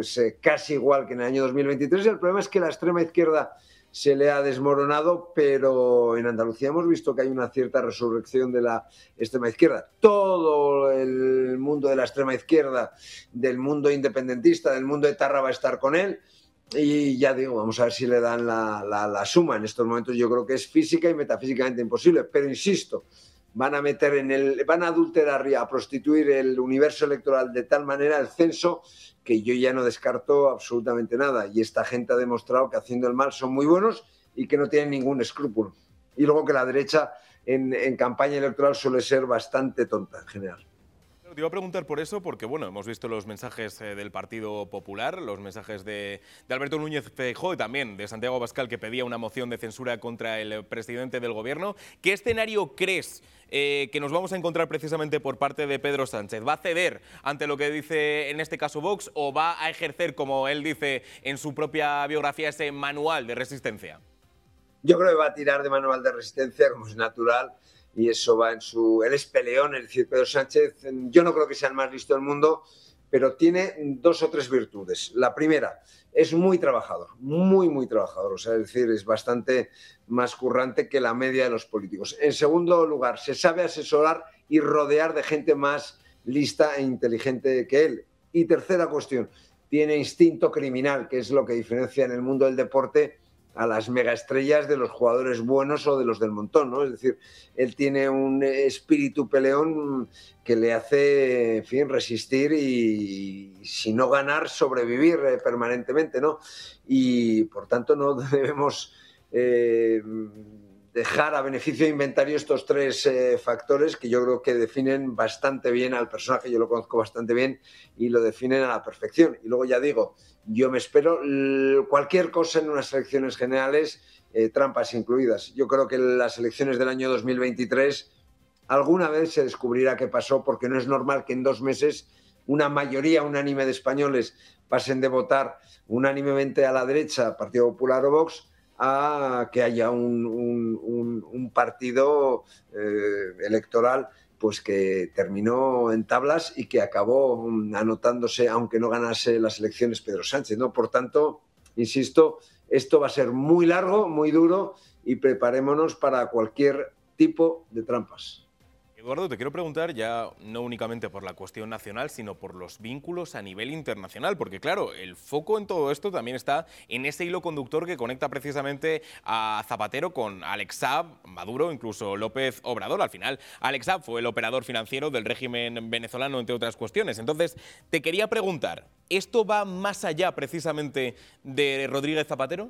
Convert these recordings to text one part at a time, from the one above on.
pues casi igual que en el año 2023. El problema es que la extrema izquierda se le ha desmoronado, pero en Andalucía hemos visto que hay una cierta resurrección de la extrema izquierda. Todo el mundo de la extrema izquierda, del mundo independentista, del mundo etarra va a estar con él. Y ya digo, vamos a ver si le dan la suma. En estos momentos yo creo que es física y metafísicamente imposible, pero insisto, van a adulterar y a prostituir el universo electoral de tal manera, el censo, que yo ya no descarto absolutamente nada. Y esta gente ha demostrado que haciendo el mal son muy buenos y que no tienen ningún escrúpulo. Y luego que la derecha en campaña electoral suele ser bastante tonta en general. Te iba a preguntar por eso, porque bueno, hemos visto los mensajes del Partido Popular, los mensajes de Alberto Núñez Feijóo y también de Santiago Abascal, que pedía una moción de censura contra el presidente del gobierno. ¿Qué escenario crees que nos vamos a encontrar precisamente por parte de Pedro Sánchez? ¿Va a ceder ante lo que dice en este caso Vox o va a ejercer, como él dice en su propia biografía, ese manual de resistencia? Yo creo que va a tirar de manual de resistencia, como es natural, y eso va en su... Él es peleón, es decir, Pedro Sánchez, yo no creo que sea el más listo del mundo, pero tiene 2 o 3 virtudes. La primera, es muy trabajador, muy trabajador, o sea, es decir, es bastante más currante que la media de los políticos. En segundo lugar, se sabe asesorar y rodear de gente más lista e inteligente que él. Y tercera cuestión, tiene instinto criminal, que es lo que diferencia en el mundo del deporte a las megaestrellas de los jugadores buenos o de los del montón, ¿no? Es decir, él tiene un espíritu peleón que le hace, en fin, resistir y, si no ganar, sobrevivir permanentemente, ¿no? Y, por tanto, no debemos dejar a beneficio de inventario estos 3 factores que yo creo que definen bastante bien al personaje. Yo lo conozco bastante bien y lo definen a la perfección. Y luego ya digo, yo me espero cualquier cosa en unas elecciones generales, trampas incluidas. Yo creo que en las elecciones del año 2023 alguna vez se descubrirá qué pasó, porque no es normal que en 2 meses una mayoría unánime de españoles pasen de votar unánimemente a la derecha, Partido Popular o Vox, a que haya un partido electoral pues que terminó en tablas y que acabó anotándose, aunque no ganase las elecciones, Pedro Sánchez, ¿no? Por tanto, insisto, esto va a ser muy largo, muy duro, y preparémonos para cualquier tipo de trampas. Eduardo, te quiero preguntar ya no únicamente por la cuestión nacional, sino por los vínculos a nivel internacional, porque claro, el foco en todo esto también está en ese hilo conductor que conecta precisamente a Zapatero con Alex Saab, Maduro, incluso López Obrador. Al final, Alex Saab fue el operador financiero del régimen venezolano, entre otras cuestiones. Entonces, te quería preguntar, ¿esto va más allá precisamente de Rodríguez Zapatero?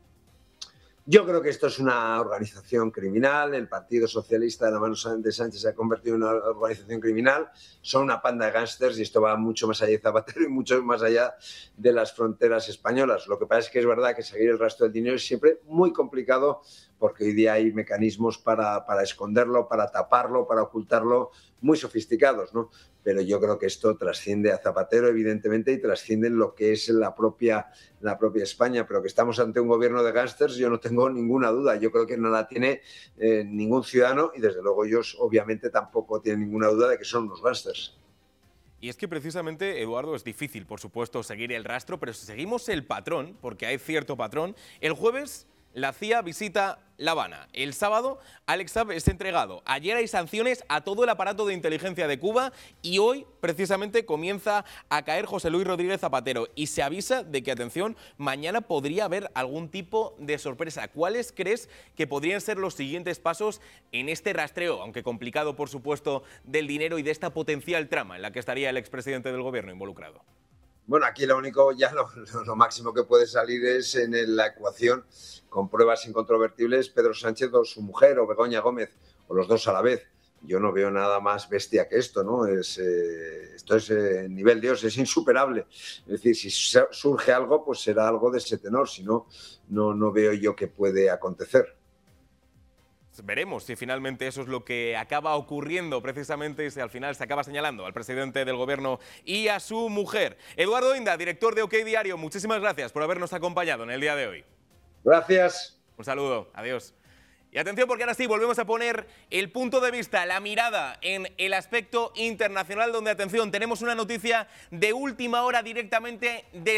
Yo creo que esto es una organización criminal. El Partido Socialista de la mano de Sánchez se ha convertido en una organización criminal. Son una panda de gángsters y esto va mucho más allá de Zapatero y mucho más allá de las fronteras españolas. Lo que pasa es que es verdad que seguir el rastro del dinero es siempre muy complicado, porque hoy día hay mecanismos para esconderlo, para taparlo, para ocultarlo, muy sofisticados, ¿no? Pero yo creo que esto trasciende a Zapatero, evidentemente, y trasciende lo que es la propia España. Pero que estamos ante un gobierno de gángsters, yo no tengo ninguna duda. Yo creo que no la tiene ningún ciudadano, y desde luego ellos obviamente tampoco tienen ninguna duda de que son unos gángsters. Y es que precisamente, Eduardo, es difícil, por supuesto, seguir el rastro, pero si seguimos el patrón, porque hay cierto patrón, el jueves la CIA visita La Habana. El sábado, Alex Saab es entregado. Ayer hay sanciones a todo el aparato de inteligencia de Cuba y hoy, precisamente, comienza a caer José Luis Rodríguez Zapatero. Y se avisa de que, atención, mañana podría haber algún tipo de sorpresa. ¿Cuáles crees que podrían ser los siguientes pasos en este rastreo, aunque complicado, por supuesto, del dinero y de esta potencial trama en la que estaría el expresidente del gobierno involucrado? Bueno, aquí lo único, ya lo máximo que puede salir es en la ecuación, con pruebas incontrovertibles, Pedro Sánchez o su mujer, o Begoña Gómez, o los dos a la vez. Yo no veo nada más bestia que esto, ¿no? Esto es nivel Dios, es insuperable. Es decir, si surge algo, pues será algo de ese tenor, si no, no veo yo qué puede acontecer. Veremos si finalmente eso es lo que acaba ocurriendo precisamente y si al final se acaba señalando al presidente del gobierno y a su mujer. Eduardo Inda, director de OK Diario, muchísimas gracias por habernos acompañado en el día de hoy. Gracias. Un saludo, adiós. Y atención, porque ahora sí volvemos a poner el punto de vista, la mirada en el aspecto internacional, donde, atención, tenemos una noticia de última hora directamente de